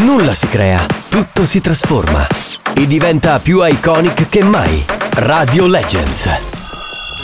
Nulla si crea, tutto si trasforma e diventa più iconic che mai. Radio Legends.